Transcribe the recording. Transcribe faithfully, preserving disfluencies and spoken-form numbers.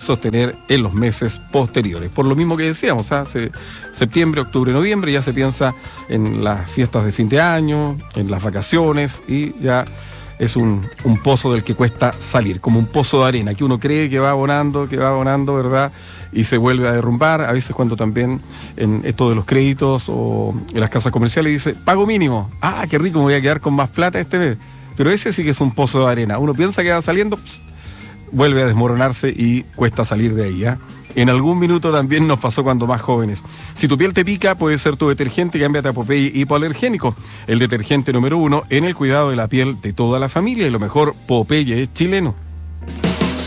sostener en los meses posteriores. Por lo mismo que decíamos, hace septiembre, octubre, noviembre, ya se piensa en las fiestas de fin de año, en las vacaciones, y ya es un, un pozo del que cuesta salir, como un pozo de arena, que uno cree que va abonando, que va abonando, ¿verdad? Y se vuelve a derrumbar. A veces cuando también en esto de los créditos o en las casas comerciales dice, pago mínimo, ah, qué rico, me voy a quedar con más plata este mes. Pero ese sí que es un pozo de arena. Uno piensa que va saliendo, pss, vuelve a desmoronarse y cuesta salir de ahí, ¿eh? En algún minuto también nos pasó cuando más jóvenes. Si tu piel te pica, puede ser tu detergente, cámbiate a Popeye hipoalergénico, el detergente número uno en el cuidado de la piel de toda la familia, y lo mejor, Popeye es chileno.